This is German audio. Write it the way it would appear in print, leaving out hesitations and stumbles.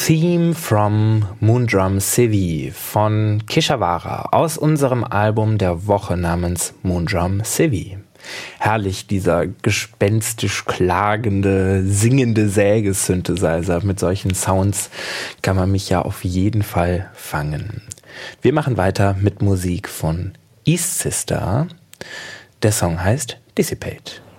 Theme from Moondrum City von Keshawara aus unserem Album der Woche namens Moondrum City. Herrlich, dieser gespenstisch klagende, singende Säge-Synthesizer. Mit solchen Sounds kann man mich ja auf jeden Fall fangen. Wir machen weiter mit Musik von East Sister. Der Song heißt Dissipate.